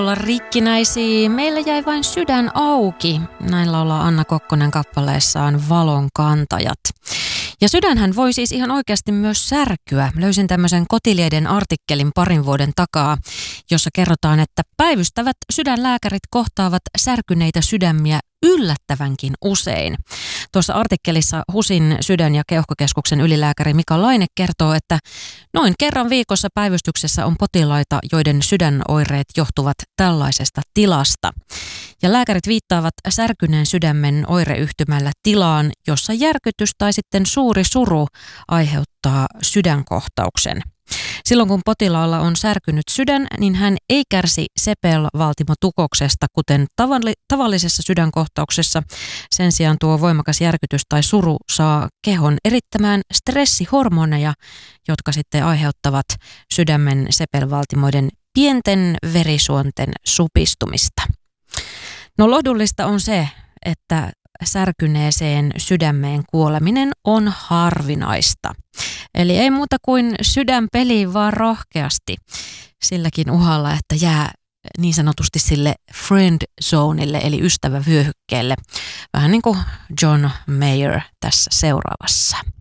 Olla rikkinäisiä, meillä jäi vain sydän auki. Näin laulaa Anna Kokkonen kappaleessaan Valon kantajat. Ja sydänhän voi siis ihan oikeasti myös särkyä. Löysin tämmöisen Kotilieden artikkelin parin vuoden takaa, jossa kerrotaan, että päivystävät sydänlääkärit kohtaavat särkyneitä sydämiä yllättävänkin usein. Tuossa artikkelissa HUSin sydän- ja keuhkokeskuksen ylilääkäri Mika Laine kertoo, että noin kerran viikossa päivystyksessä on potilaita, joiden sydänoireet johtuvat tällaisesta tilasta. Ja lääkärit viittaavat särkyneen sydämen oireyhtymällä tilaan, jossa järkytys tai sitten suuri suru aiheuttaa sydänkohtauksen. Silloin kun potilaalla on särkynyt sydän, niin hän ei kärsi sepelvaltimotukoksesta, kuten tavallisessa sydänkohtauksessa. Sen sijaan tuo voimakas järkytys tai suru saa kehon erittämään stressihormoneja, jotka sitten aiheuttavat sydämen sepelvaltimoiden pienten verisuonten supistumista. No lohdullista on se, että särkyneeseen sydämeen kuoleminen on harvinaista. Eli ei muuta kuin sydän peliin vaan rohkeasti silläkin uhalla, että jää niin sanotusti sille friend zoneille eli ystävävyöhykkeelle. Vähän niin kuin John Mayer tässä seuraavassa.